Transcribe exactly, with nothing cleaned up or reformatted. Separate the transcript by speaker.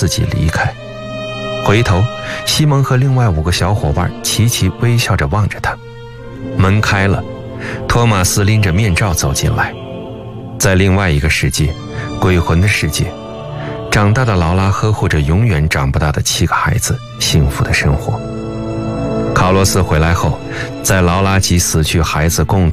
Speaker 1: 自己离开。回头，西蒙和另外五个小伙伴齐齐微笑着望着他。门开了，托马斯拎着面罩走进来。在另外一个世界，鬼魂的世界，长大的劳拉呵护着永远长不大的七个孩子，幸福的生活。卡洛斯回来后，在劳拉及死去孩子共